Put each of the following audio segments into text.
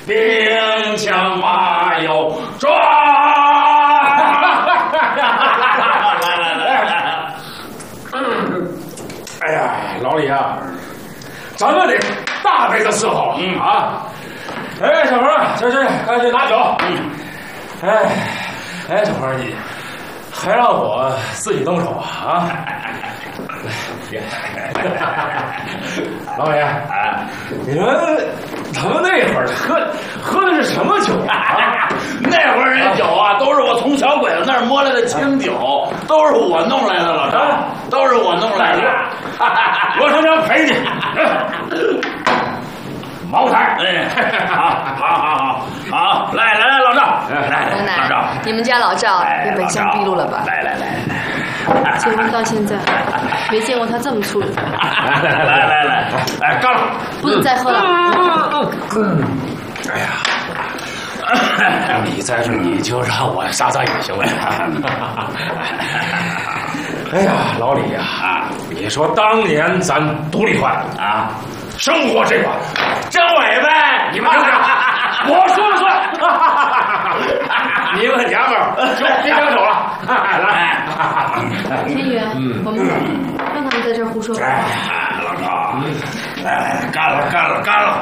兵强马有壮。来，哎呀，老李啊，咱们得大杯的伺候啊！哎，小鹏，这，赶紧拿酒。哎，小鹏，你还让我自己动手啊？老李，你们那会儿喝的是什么酒啊？ 那会儿人酒啊，都是我从小鬼子那儿摸来的清酒，都是我弄来的，老张，都是我弄来的。 我上家陪你。茅台， 好，来，老赵，来，老赵， 你们家老赵也本相毕露了吧？ 来， 结婚到现在，没见过他这么粗鲁。 来，干了， 不能再喝了。 哎呀，你在这你就让我撒野行不行？哎呀，老李呀，你说当年咱独立换啊，生活这块， 政委呗， 你们听着，我说了算。你们娘们儿就别讲酒了。来， 天宇，我们走，让他们在这儿胡说八道。 老赵，来，干了。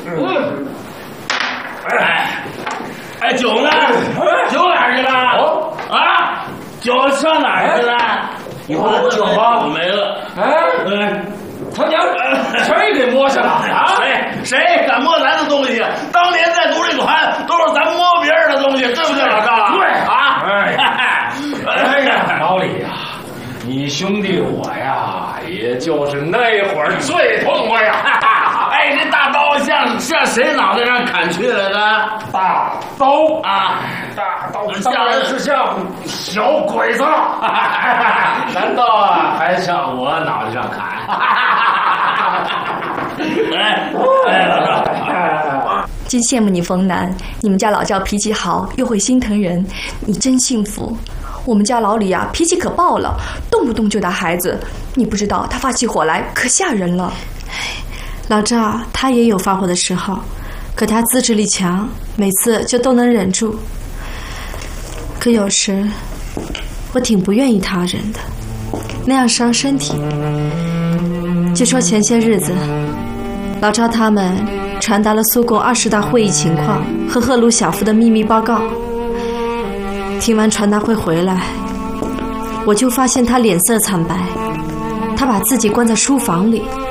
哎，酒呢？酒哪儿去了？啊，酒上哪儿去了？ 有酒吗？ 没了。 他娘，谁给摸下了啊？ 谁敢摸咱的东西？当年在独立团都是咱摸别人的东西，对不对，老赵？ 对啊。 哎呀，老李呀，你兄弟我呀，也就是那会儿最痛快呀。 哎，这大刀像谁脑袋上砍去来的？ 大刀啊， 大刀当然是像小鬼子了。难道还向我脑袋上砍？ 老赵， 真羡慕你冯楠，你们家老赵脾气好，又会心疼人，你真幸福。我们家老李啊，脾气可爆了，动不动就打孩子。你不知道他发起火来可吓人了。 老赵他也有发火的时候，可他自制力强，每次就都能忍住。可有时我挺不愿意他忍的，那样伤身体。就说前些日子，老赵他们传达了苏共20大会议情况和赫鲁晓夫的秘密报告。听完传达会回来，我就发现他脸色惨白，他把自己关在书房里，